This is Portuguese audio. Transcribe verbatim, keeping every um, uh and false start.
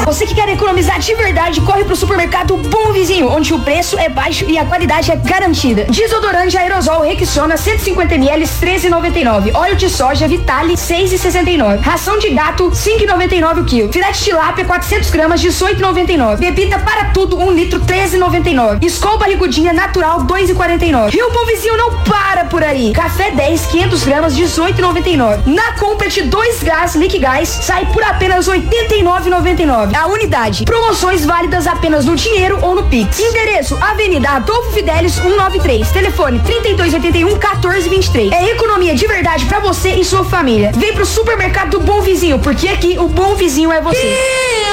Você que quer economizar de verdade, corre pro supermercado Bom Vizinho, onde o preço é baixo e a qualidade é garantida. Desodorante aerosol Rexona cento e cinquenta mililitros, treze e noventa e nove. Óleo de soja Vitale, seis e sessenta e nove. Ração de gato, cinco e noventa e nove o quilo. Filete de tilápia, quatrocentos gramas, dezoito e noventa e nove. Bebida para tudo, um litro, treze e noventa e nove. Skol barrigudinha natural, dois e quarenta e nove. E o Bom Vizinho não para por aí. Café dez, quinhentos gramas, dezoito e noventa e nove. Na compra de dois gás Liquigás, sai por apenas oitenta e nove e noventa e nove. A unidade. Promoções válidas apenas no dinheiro ou no Pix. Endereço: Avenida Adolfo Fidelis, cento e noventa e três. Telefone trinta e dois oitenta e um, quatorze vinte e três. É economia de verdade pra você e sua família. Vem pro supermercado do Bom Vizinho, porque aqui o Bom Vizinho é você.